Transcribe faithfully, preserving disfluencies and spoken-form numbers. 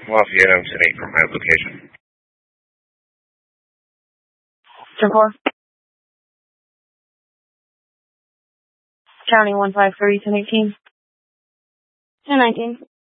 Lafayette, I'm ten eight for my application. ten four. County one five three, ten eighteen. ten nineteen.